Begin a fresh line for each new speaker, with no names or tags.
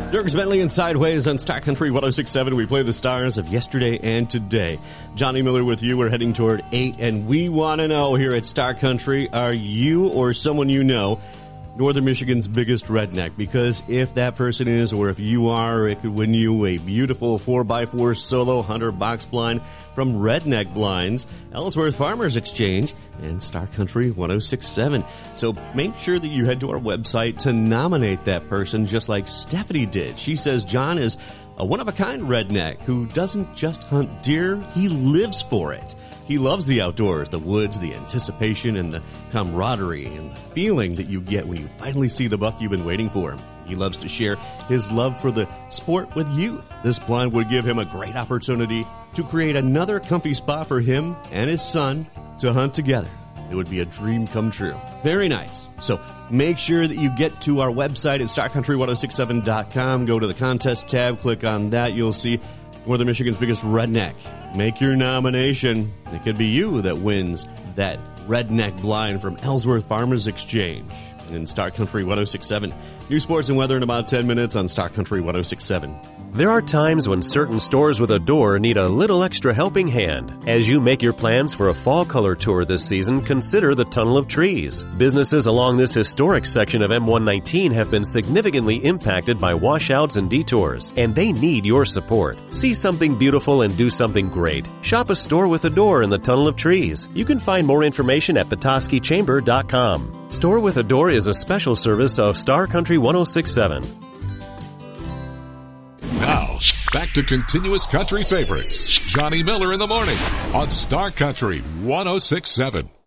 Dierks Bentley and Sideways on Star Country 106.7. We play the stars of yesterday and today. Johnny Miller with you. We're heading toward 8, and we want to know here at Star Country, are you or someone you know Northern Michigan's biggest redneck? Because if that person is, or if you are, it could win you a beautiful 4x4 solo hunter box blind from Redneck Blinds, Ellsworth Farmers Exchange, and Star Country 106.7. So make sure that you head to our website to nominate that person, just like Stephanie did. She says John is a one-of-a-kind redneck who doesn't just hunt deer, he lives for it. He loves the outdoors, the woods, the anticipation, and the camaraderie, and the feeling that you get when you finally see the buck you've been waiting for. He loves to share his love for the sport with youth. This blind would give him a great opportunity to create another comfy spot for him and his son to hunt together. It would be a dream come true. Very nice. So make sure that you get to our website at starcountry1067.com. Go to the contest tab, click on that. You'll see Northern Michigan's biggest redneck. Make your nomination. It could be you that wins that redneck blind from Ellsworth Farmers Exchange in Star Country 106.7. New sports and weather in about 10 minutes on Star Country 106.7.
There are times when certain stores with a door need a little extra helping hand. As you make your plans for a fall color tour this season, consider the Tunnel of Trees. Businesses along this historic section of M119 have been significantly impacted by washouts and detours, and they need your support. See something beautiful and do something great. Shop a store with a door in the Tunnel of Trees. You can find more information at petoskeychamber.com. Store with a Door is a special service of Star Country 106.7.
Now, back to continuous country favorites. Johnny Miller in the morning on Star Country 106.7.